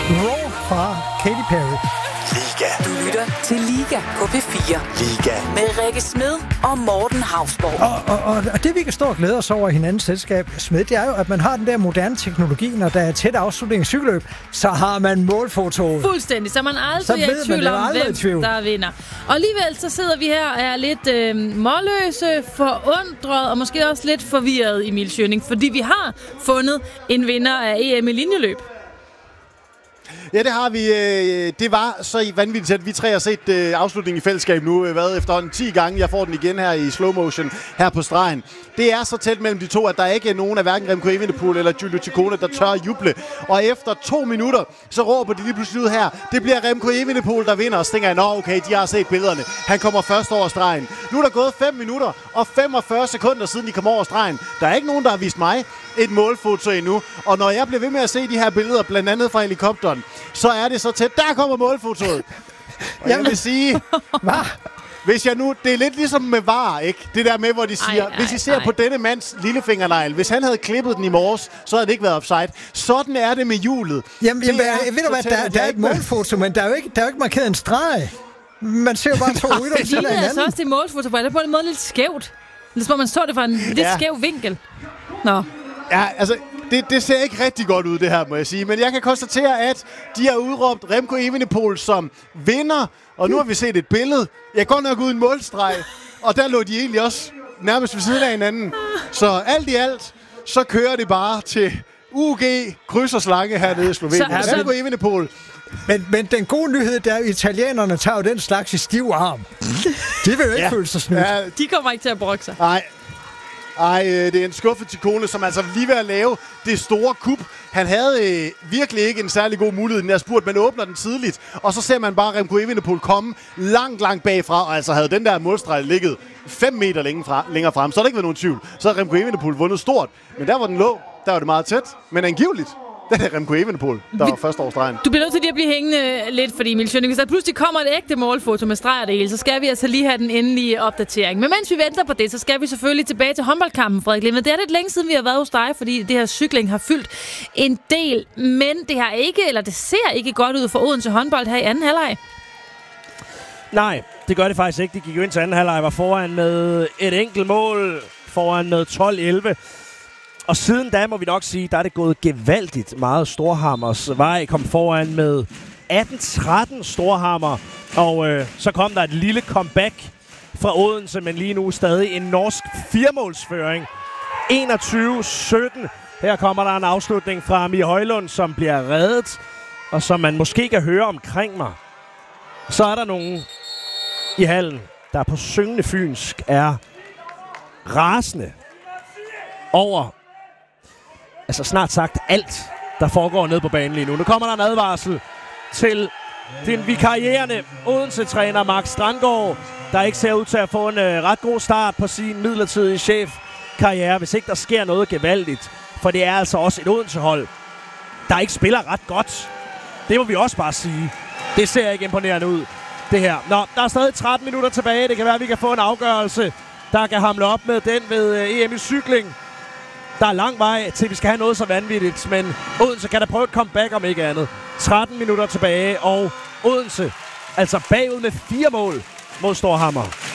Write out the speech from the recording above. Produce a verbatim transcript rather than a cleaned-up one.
Raw fra Katy Perry. Liga. Du lytter til Liga på P fire. Liga. Med Rikke Smed og Morten Hausborg. Og, og, og, og det, vi kan stå og glæde os over i hinandens selskab, Smed, det er jo, at man har den der moderne teknologi, når der er tæt afslutning i cykelløb, så har man målfotoet. Fuldstændig, så man aldrig er i tvivl om, hvem tvivl. der vinder. Og alligevel så sidder vi her og er lidt øh, målløse, forundret og måske også lidt forvirret, Emil Schønning, fordi vi har fundet en vinder af E M i linjeløb. Ja, det har vi. Det var så vanvittigt, at vi tre har set afslutningen i fællesskab nu. Hvad efterhånden ti gange. Jeg får den igen her i slow motion her på stregen. Det er så tæt mellem de to, at der ikke er nogen af hverken Remco Evenepoel eller Giulio Ciccone, der tør juble. Og efter to minutter, så råber de lige pludselig ud her. Det bliver Remco Evenepoel, der vinder. Og så tænker jeg, nå okay, de har set billederne. Han kommer først over stregen. Nu er der gået fem minutter og femogfyrre sekunder siden de kom over stregen. Der er ikke nogen, der har vist mig et målfoto endnu. Og når jeg bliver ved med at se de her billeder, blandt andet fra helikopteren, så er det så tæt. Der kommer målfotoet. Og jeg vil sige, hvis jeg nu, det er lidt ligesom med V A R, ikke? Det der med, hvor de siger, ej, ej, hvis I ser ej. på denne mands lillefingernegl, hvis han havde klippet den i morges, så havde det ikke været offside. Sådan er det med hjulet. Jamen, jamen er, ved du hvad, der, der er et målfoto, men der er jo ikke, der er jo ikke markeret en streg. Man ser jo bare to rytter ved siden af hinanden. Altså også det målfoto, det er på en måde lidt skævt. Det er som om man så det fra en lidt ja. skæv vinkel. Nå. Ja, altså, det, det ser ikke rigtig godt ud, det her, må jeg sige. Men jeg kan konstatere, at de har udråbt Remco Evenepoel som vinder. Og nu har vi set et billede. Jeg går nok uden målstreg. Og der lå de egentlig også nærmest ved siden af hinanden. Så alt i alt, så kører det bare til U G, kryds og slange hernede i Slovenien. Remco Evenepoel. Men, men den gode nyhed, der er, at italienerne tager jo den slags i stiv arm. De vil jo ikke ja. føle sig snydt. Ja. De kommer ikke til at brokke sig. Nej. Ej, det er en skuffet Ciccone, som altså lige ved at lave det store kup. Han havde øh, virkelig ikke en særlig god mulighed, den der spurt, men åbner den tidligt. Og så ser man bare Remco Evenepoel komme langt, langt bagfra. Og altså havde den der målstreg ligget fem meter længere, fra, længere frem, så er der ikke været nogen tvivl. Så havde Remco Evenepoel vundet stort. Men der hvor den lå, der var det meget tæt. Men angiveligt, det er Remco Evenepoel, der Vi, var første over stregen. Du bliver nødt til lige at blive hængende lidt, fordi Emil Schønning, hvis der pludselig kommer et ægte målfoto med streger det hele, så skal vi altså lige have den endelige opdatering. Men mens vi venter på det, så skal vi selvfølgelig tilbage til håndboldkampen, Frederik Linde. Det er lidt længe siden, vi har været hos dig, fordi det her cykling har fyldt en del. Men det har ikke, eller det ser ikke godt ud for Odense håndbold her i anden halvleg. Nej, det gør det faktisk ikke. De gik jo ind til anden halvleg, var foran med et enkelt mål, foran med tolv elleve. Og siden da må vi nok sige, der er det gået gevaldigt meget. Storhammers vej kom foran med atten tretten Storhammer. Og øh, så kom der et lille comeback fra Odense, men lige nu stadig en norsk firemålsføring. enogtyve sytten. Her kommer der en afslutning fra Mie Højlund, som bliver reddet, og som man måske kan høre omkring mig. Så er der nogen i hallen, der på syngende fynsk er rasende over altså snart sagt alt, der foregår nede på banen lige nu. Nu kommer der en advarsel til den vikarierende Odense-træner Mark Strandgaard, der ikke ser ud til at få en øh, ret god start på sin midlertidige chefkarriere, hvis ikke der sker noget gevaldigt. For det er altså også et Odense-hold, der ikke spiller ret godt. Det må vi også bare sige. Det ser ikke imponerende ud, det her. Nå, der er stadig tretten minutter tilbage. Det kan være, at vi kan få en afgørelse, der kan hamle op med den ved øh, E M i cykling. Der er lang vej til, vi skal have noget så vanvittigt, men Odense kan da prøve et comeback om ikke andet. tretten minutter tilbage, og Odense altså bagud med fire mål mod Storhammer.